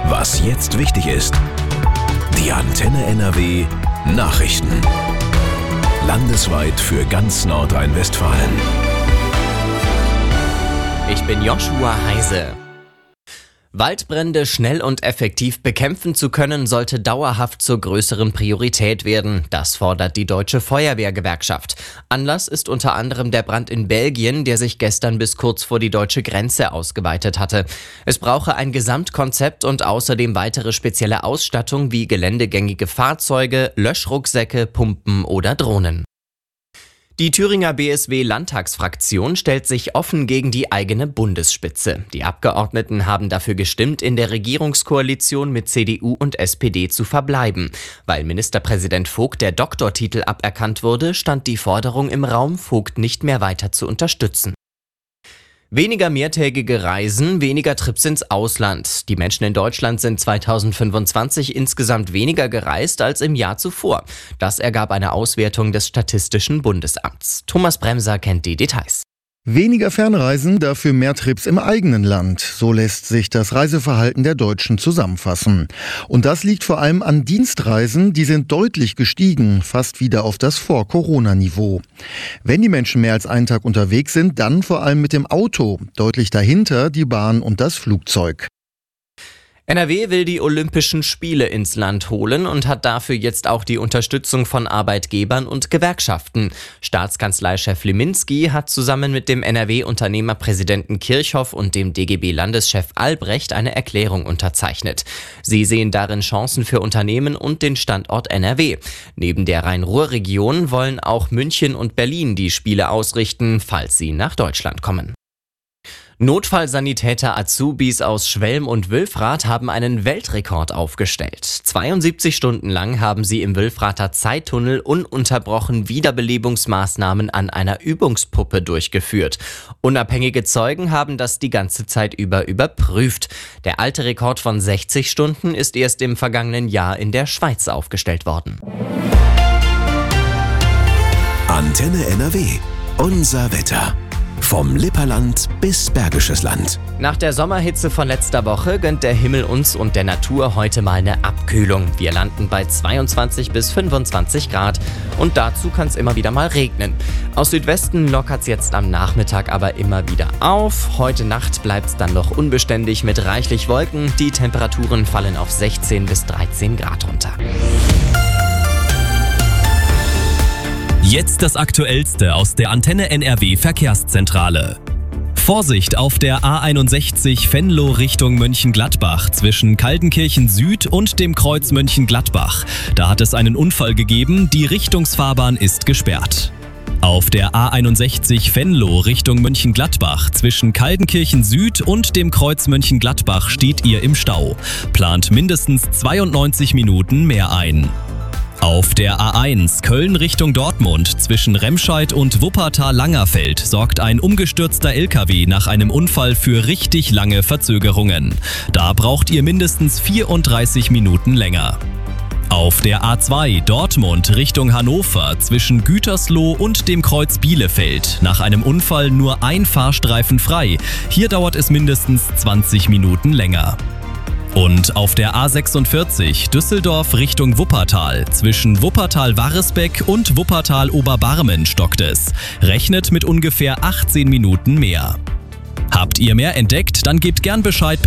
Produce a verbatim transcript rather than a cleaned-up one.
Was jetzt wichtig ist. Die Antenne N R W Nachrichten. Landesweit für ganz Nordrhein-Westfalen. Ich bin Joshua Heise. Waldbrände schnell und effektiv bekämpfen zu können, sollte dauerhaft zur größeren Priorität werden. Das fordert die Deutsche Feuerwehrgewerkschaft. Anlass ist unter anderem der Brand in Belgien, der sich gestern bis kurz vor die deutsche Grenze ausgeweitet hatte. Es brauche ein Gesamtkonzept und außerdem weitere spezielle Ausstattung wie geländegängige Fahrzeuge, Löschrucksäcke, Pumpen oder Drohnen. Die Thüringer B S W-Landtagsfraktion stellt sich offen gegen die eigene Bundesspitze. Die Abgeordneten haben dafür gestimmt, in der Regierungskoalition mit C D U und S P D zu verbleiben. Weil Ministerpräsident Vogt der Doktortitel aberkannt wurde, stand die Forderung im Raum, Vogt nicht mehr weiter zu unterstützen. Weniger mehrtägige Reisen, weniger Trips ins Ausland. Die Menschen in Deutschland sind zweitausendfünfundzwanzig insgesamt weniger gereist als im Jahr zuvor. Das ergab eine Auswertung des Statistischen Bundesamts. Thomas Bremser kennt die Details. Weniger Fernreisen, dafür mehr Trips im eigenen Land. So lässt sich das Reiseverhalten der Deutschen zusammenfassen. Und das liegt vor allem an Dienstreisen, die sind deutlich gestiegen, fast wieder auf das Vor-Corona-Niveau. Wenn die Menschen mehr als einen Tag unterwegs sind, dann vor allem mit dem Auto. Deutlich dahinter die Bahn und das Flugzeug. N R W will die Olympischen Spiele ins Land holen und hat dafür jetzt auch die Unterstützung von Arbeitgebern und Gewerkschaften. Staatskanzleichef Liminski hat zusammen mit dem N R W-Unternehmerpräsidenten Kirchhoff und dem D G B-Landeschef Albrecht eine Erklärung unterzeichnet. Sie sehen darin Chancen für Unternehmen und den Standort N R W. Neben der Rhein-Ruhr-Region wollen auch München und Berlin die Spiele ausrichten, falls sie nach Deutschland kommen. Notfallsanitäter Azubis aus Schwelm und Wülfrath haben einen Weltrekord aufgestellt. zweiundsiebzig Stunden lang haben sie im Wülfrather Zeittunnel ununterbrochen Wiederbelebungsmaßnahmen an einer Übungspuppe durchgeführt. Unabhängige Zeugen haben das die ganze Zeit über überprüft. Der alte Rekord von sechzig Stunden ist erst im vergangenen Jahr in der Schweiz aufgestellt worden. Antenne N R W. Unser Wetter. Vom Lipperland bis Bergisches Land. Nach der Sommerhitze von letzter Woche gönnt der Himmel uns und der Natur heute mal eine Abkühlung. Wir landen bei zweiundzwanzig bis fünfundzwanzig Grad und dazu kann es immer wieder mal regnen. Aus Südwesten lockert es jetzt am Nachmittag aber immer wieder auf. Heute Nacht bleibt es dann noch unbeständig mit reichlich Wolken. Die Temperaturen fallen auf sechzehn bis dreizehn Grad runter. Jetzt das Aktuellste aus der Antenne N R W Verkehrszentrale. Vorsicht auf der A einundsechzig Venlo Richtung Mönchengladbach zwischen Kaltenkirchen Süd und dem Kreuz Mönchengladbach. Da hat es einen Unfall gegeben, die Richtungsfahrbahn ist gesperrt. Auf der A einundsechzig Venlo Richtung Mönchengladbach zwischen Kaltenkirchen Süd und dem Kreuz Mönchengladbach steht ihr im Stau. Plant mindestens zweiundneunzig Minuten mehr ein. Auf der A eins Köln Richtung Dortmund zwischen Remscheid und Wuppertal-Langerfeld sorgt ein umgestürzter L K W nach einem Unfall für richtig lange Verzögerungen. Da braucht ihr mindestens vierunddreißig Minuten länger. Auf der A zwei Dortmund Richtung Hannover zwischen Gütersloh und dem Kreuz Bielefeld nach einem Unfall nur ein Fahrstreifen frei. Hier dauert es mindestens zwanzig Minuten länger. Und auf der A sechsundvierzig Düsseldorf Richtung Wuppertal zwischen Wuppertal-Waresbeck und Wuppertal-Oberbarmen stockt es. Rechnet mit ungefähr achtzehn Minuten mehr. Habt ihr mehr entdeckt? Dann gebt gern Bescheid per